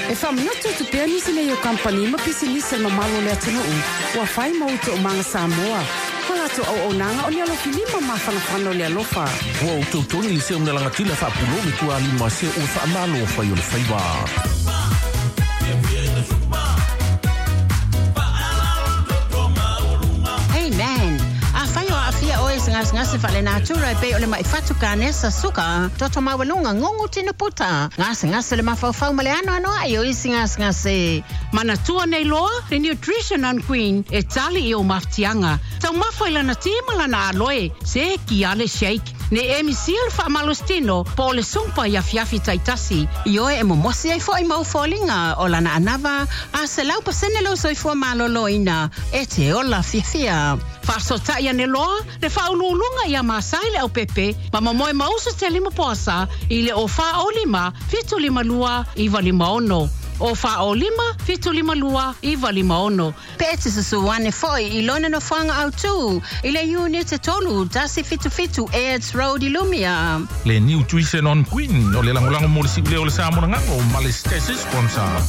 E whaminotu tu pia nisi le yo kampani ma pisi nisi ma malo le atunu ua whai mautu o manga Samoa. Hala tu au nanga o ni alo filima ma whanawhano le alofa. Ua o tautoni li se o nalanga tila whapulomi tua lima se o whaamalo o whai o le whaiwa. Amen. Ngase fale natura pe ole mai fatu kanesa suka toto mawalunga ngongu tino puta ngase le mafau male ano ayo ngase mana tua nei loa the nutrition and queen e tali o maftianga tau mafaila na tima na aloe se ki ale shake ne emisil fa malostino po le sumpa ya fiafi taitasi yo e momosi ai foi mau folinga ola na anava a se lau pasene lo soi fo maloloina e te ola fifia Fasota ia ne loa, le whaululunga ia masaile au pepe, ma mamoe mausa te lima poasa, i le o wha o lima, fitu lima lua, iwa lima ono. O wha o lima, fitu lima lua, iwa lima ono. Pete susuane foi, i lona no whanga au tu, i le unit e tolu, tasi fitu, Aids Road i Lumia. Le Nutrition on Queen, o le langolango morisi leo le sa morangango, ma le stesi sponsor.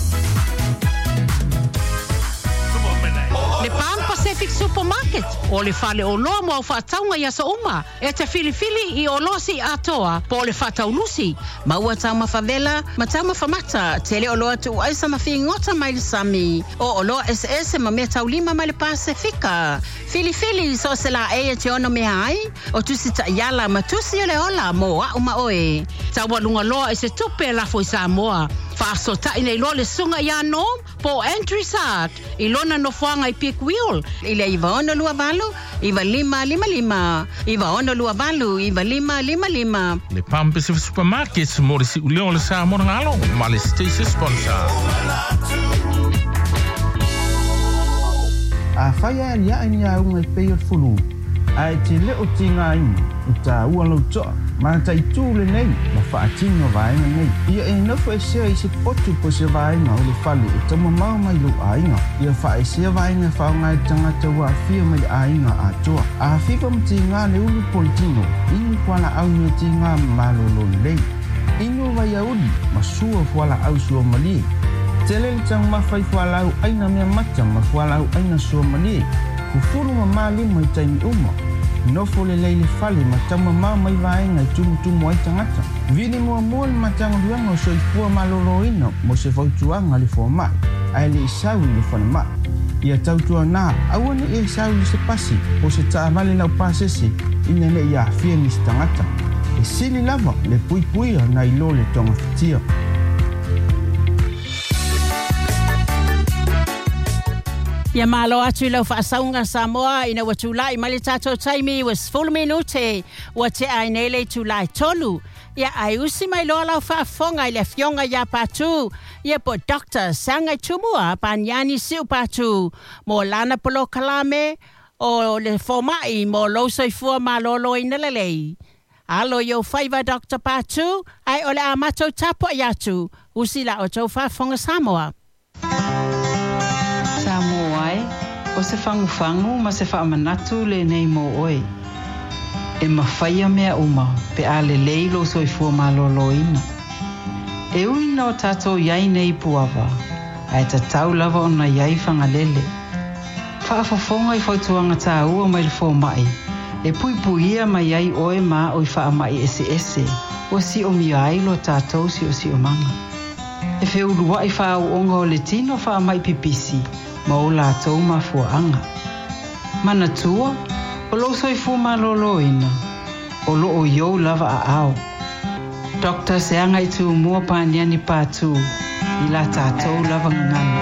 Le Pan Pacific Supermarket, o le fale o loa mo au whaataunga ia sa uma, e te filifili I o losi atoa, po le whaataulusi. Maua tauma favela, ma tauma famata, tele o loa tu aisa mafi ngota mai le sami, o loa SS ma mea taulima mai le Pasifika. Filifili so se la e te ono mea ai, o tusi ta iala ma tusi o le ola mo a uma oe. Taua lunga loa e se tupe la foi Samoa. Fasota ina ilo le sunga ia nom po entry sat ilona no fuanga I pick wheel ile iva ono lua valu iva lima iva ono lua valu iva lima le Pan Pacific Supermarkets morisi uleo le sa morangalo ma le station sponsor a faya ya nya unga pe fulu ai te le o tinga in ta ualo to ma tai tu le nei ma fa tinga vai nei ia e no foi se potu po se vai ma le fali e tamo mau mai lu ainga ia fa se vai nga fa nga tanga te wa fia mai ainga a toa a fi pom tinga le ulu politino in kwala au ni tinga malolo le inu vai audi ma sua kwala au sua mali tele tang ma fai kwala au aina me mata ma kwala au aina sua mali ku furu ma mali mai tai uma no fole leile fale matama mai vai ngai tumu ai tangata vini mo matanga duanga so ifua maloloina mo se fautuanga le forma ai le sau le forma ia tautua na awani e sau se pasi o se ta vale na pasese ina ne ia fie ni tangata e sili lava le pui na ilo le tonga fitia Ia malo atu lau whaasaunga Samoa ina wa tulai mali tato taimi was full minute wa te ainele tulai tolu. Ia ai usi mai loa lau whaafonga I le fionga ia patu. Ia po Dr. Sangai Tumua panyani siu patu. Mo lana polo kalame o le fomai mo losoifua malolo inalelei. Alo yo faiva Dr. Patu ai ole amato tapo yatu. Usi la o tau whaafonga Samoa. O se fangu ma se whaamanatu le nei mo oe. E mawhaia mea uma pe a le leilo soifua maloloina. E uina o tato iai nei puava, a e tatau lava ona iai whangalele. Whaafafonga I whautuanga tā ua mai le fōmai, e puipuia mai iai oe ma o I whaamai ese, o si o miai lo tātou si o manga. E whiurua I whaau onga o le tino whaamai pipisi, ma o lātou mafuaanga. Mana tua, o lo soifu maloloina, o lo o iou lava a au. Dr. Seanga I tu mua pāniani pātū, I la tātou lava ngana.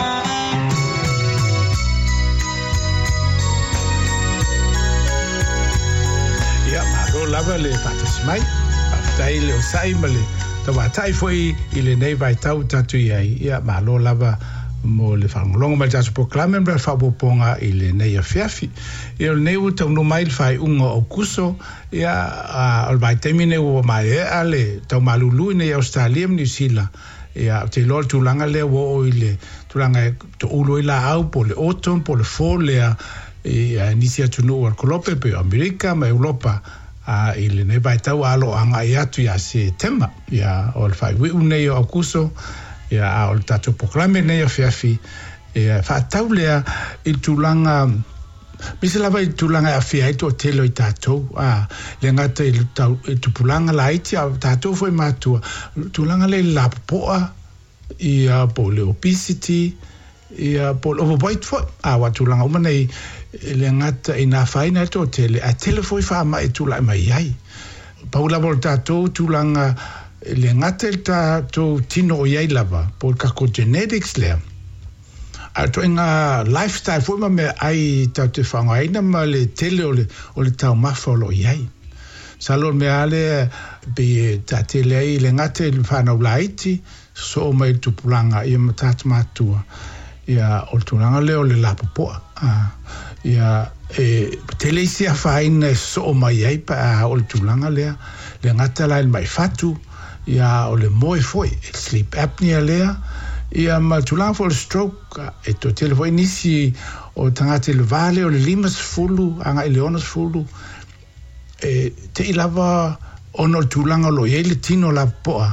Ia, maro lava le whātasimai, awhatai le o sai male, tawa tai foi I le nei vai tau tatu iai, ia, maro lava mo le whangolonga mai tasu proklame mra whapoponga I le nei a fiafi. Ia le nei utau no mai le whai unga o kuso, ia al mai temine ua mai e ale tau malulu nei Australia New Zealand. Ia te lor tūlanga le o I le tūlanga to ulo I la au po le autumn, po le fall lea ia nisi atunu o Kolope pe Amerika ma Europa I le nei vai tau alo anga I atu ia se tema. Ia o le whai wiu nei o kuso ia a o le tatou poklame nei o fiafi ia whaatau lea i tūlanga misa lava i tūlanga a fia ito o telo i tatou le ngata i tupulanga la iti a tatou foi mātua tūlanga le lapopoa ia po le obesity ia po le overweight foi wa tūlanga umanei le ngata i nā whaina ito o tele a tele foi wha ma i tūlanga mai ai paula vol tatou tūlanga le ngata i tatou tino o iai lava po kako genetics lea a to inga lifestyle foi ma me ai te whangaina ma le tele o le tau mawholo iai. Salon me ale be ta tele ai le ngate le whanau laiti so mai tupulanga ia matata matua. Ia o tūranga leo le lapopoa. Ia tele isi a whaina so mai ai pa o le tūranga lea. Le ngata lai mai fatu. Ia o le moe foi sleep apnea lea. Ia ma tulang for stroke e to telefoi nisi o tangate le vale o le 5 anga i leonas fulu te ilava ono tulanga lo ye le tino la poa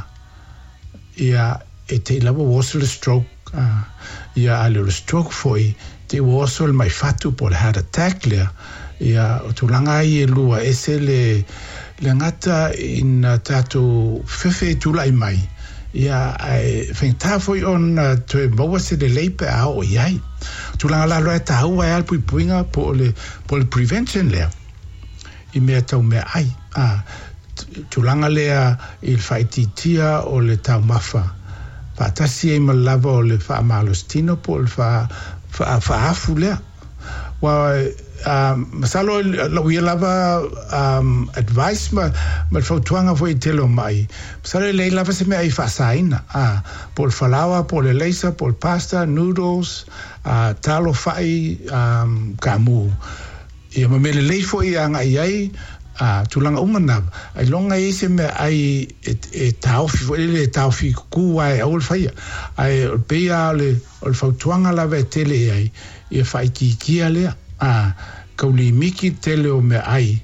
ia te ilava was le stroke ia ale le stroke foi te was mai fatu por heart attack le ia o tulanga i lua ese le ngata in tatu fefe tulai mai ia fenta foi on to boa se de leipe a o iai tu la la ta ua al puinga po le prevention le I me tau me ai tu langa le il faititia o le tau mafa pa tasi e malava o le fa malostino po le fa afu le wa masalo la wi lava advice ma fautuanga foi telo mai masalo le lava se me ai fa saina por falawa por le leisa por pasta noodles talo fai kamu ia ma mele le foi anga ai tulanga umana ai longa ese me ai tau foi le tau fi ku ai ol fai ai pe ale ol fautuanga lava tele ai ia fai ki ale kauli miki tele o me ai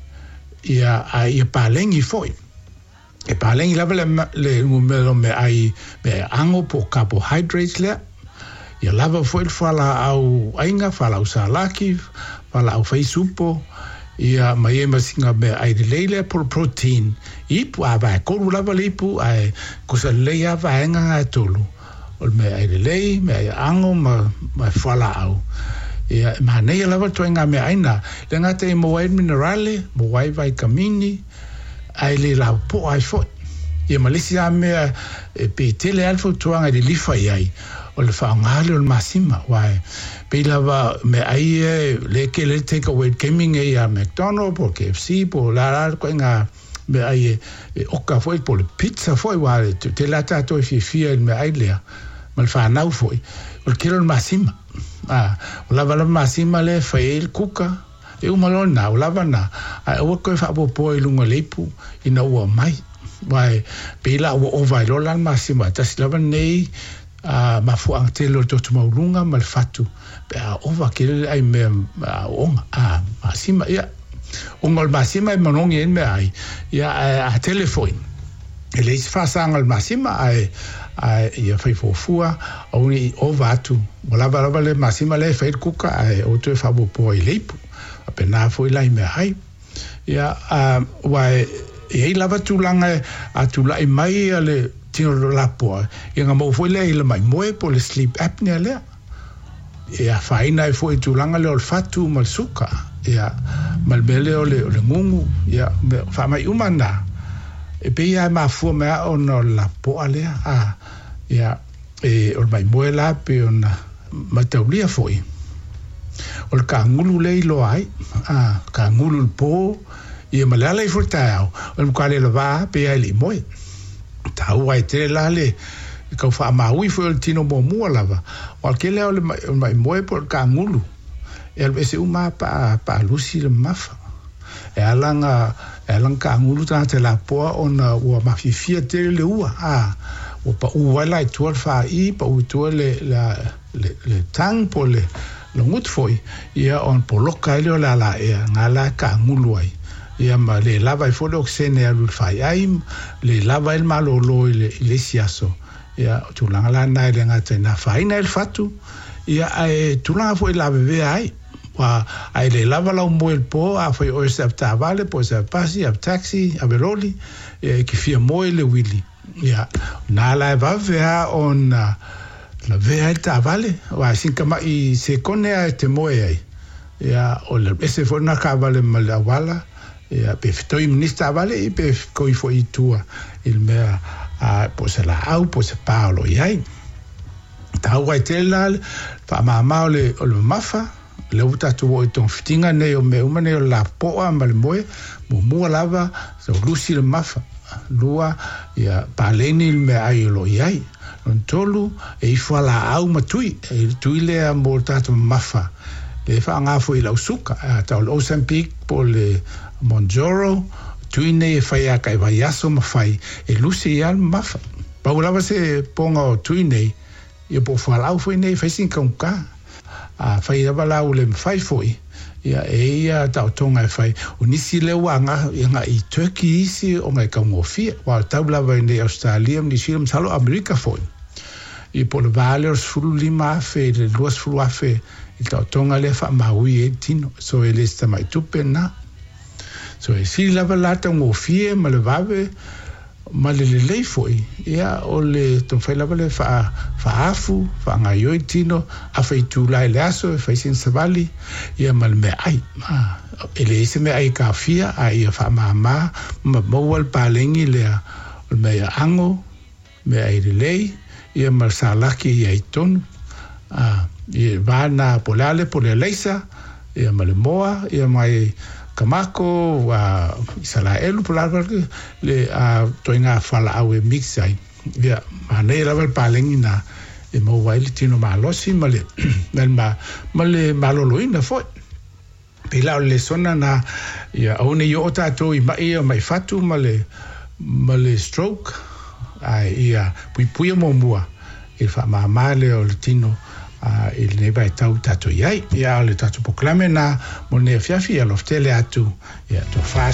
ia palengi foi e palengi lava le numero me ai me ango po carbohydrates le ia lava foi fala au ainga fala au salaki fala au fai supo ia mai masinga me ai leile por protein ipu ava ko lava lipu ai kusa leia va nga tolu ol me ai lei me ango ma fala au ia manei lava toenga me aina le ngate mo wai minerale mo wai vitamini ai le la po ai fo ia malisia me pe tele alfo toanga de lifa ai o le whaangale o le masima wai pe lava me ai le ke le take away gaming a McDonald's po KFC po la koenga me ai oka foi po le pizza foi wai te lata to fia me ai le mal fa nau foi o kilo le masima o lava la masima le fail kuka e o malona o lava na o ko fa po i lunga lepu ina o mai vai pela o vai lo la masima ta si lava nei ma fu antelo to maulunga mal fatu pe o va ke ai me o masima ia o mal masima e manongi en me ai ia a telefone ele fa sang al masima ia fai fofua au ni o vatu lava le masima le fai kuka o te fa po i lepu apena foi lai me ai ia wai e lava tulanga atula mai ale tino la po ia mo foi le mai moe po le sleep apnea le ia faina e foi tulanga le olfatu mal suka ia mal bele o le ngungu ia fa mai umana e pe ia ma fu me on la po ale ia o mai moela pe ona mataulia foi o ka ngulu le lo ai ka ngulu po ia malala i furtao o ka le va pe ai moi tau ai te la le ka fa ma ui foi el tino mo mo lava o ke le o mai moi por ka ngulu el ese uma pa lusi le mafa e alanga ka ngulu ta te la po ona o ma fifia te le ua o pa ua lai tuar fa I pa u tuar le tang po le ngut foi ia on po loka ile la ngala ka ngulu ai ia ma le lava I fo le oxene alu fai ai le lava il malo lo ile siaso ia tulanga la nai le ngata na faina el fatu ia ai tulanga foi la bebe ai wa ai le lava la mo el po a foi o se apta vale po se pasi a taxi a veroli ki fia mo le wili ia na la va vea on la vea ta vale wa sin kama I se kone a te mo ai ia o le ese foi na ka vale mal wala ia pe fitoi minista vale I pe koi foi tua il mea po se la au po se Paolo iai tau ai tela fa mama le mafa le uta tu o ton fitinga ne o me uma ne la poa mal moe mo lava so lusi le mafa lua ia paleni me ai lo iai non tolu e fa la au matui e tuile a molta to mafa le fa nga foi la usuka ta o Ozempic po le Monjoro tuine e fai a kai vai aso mafai e lusi al mafa paulava se ponga o tuine e po falau foi nei fai sin ka a fai da bala o le fai foi ia e ia ta tonga fai o nisi le wanga nga I Turkey isi o ngai ka ngofia wa tabla vai nei Australia ni silum salo America foi I po le valeurs fulu lima fe le luas fulu afe I ta tonga le fa maui e tino so ele sta mai tupena so e si la balata ngofia ma le vave ma le lei foi ia o le to fai la vale fa afu fa ngai tino a fai tu lai le aso e fai sin savali ia mal me ai ele se me ai kafia ai fa mama ma mowal palengi le me ango me ai lei ia mal salaki ia ton ia vana polale pole leisa ia mal moa ia mai kamako wa sala elu polar le toinga fala au mix ai ia maneira vel palengi na e mo waile tino malosi male maloloina foi pela le sona na ia one yo tato I mai fatu male stroke ai ia pui mo mua il fa male o le tino il ne vai tau tato iai ia le tato proclame na mo ne fiafi aloftele atu ia to fa